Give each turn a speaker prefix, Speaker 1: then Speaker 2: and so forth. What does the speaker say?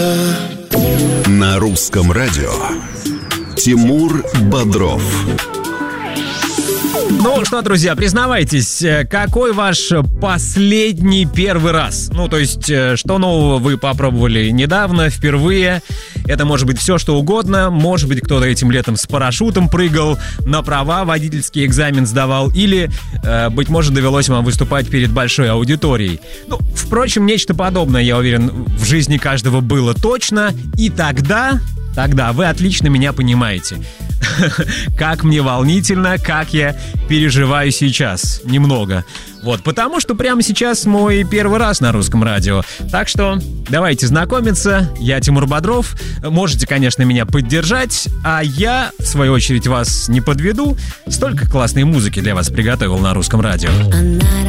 Speaker 1: На русском радио Тимур Бодров.
Speaker 2: Ну что, друзья, признавайтесь, какой ваш последний первый раз? Ну, то есть, что нового вы попробовали недавно, впервые? Это может быть все, что угодно. Может быть, кто-то этим летом с парашютом прыгал, на права водительский экзамен сдавал. Или, быть может, довелось вам выступать перед большой аудиторией. Ну, впрочем, нечто подобное, я уверен, в жизни каждого было точно. И тогда вы отлично меня понимаете. Как мне волнительно, как я переживаю сейчас. Немного. Вот, потому что прямо сейчас мой первый раз на русском радио. Так что давайте знакомиться. Я Тимур Бодров. Можете, конечно, меня поддержать. А я, в свою очередь, вас не подведу. Столько классной музыки для вас приготовил на русском радио.